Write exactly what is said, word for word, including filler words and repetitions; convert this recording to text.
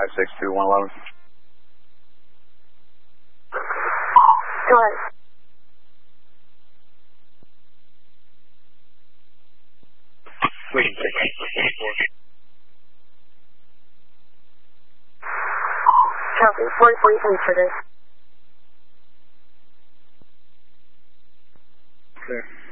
five six two one eleven. Go ahead. We can take it for twenty-four. Copy. forty-four, you can for this. Clear.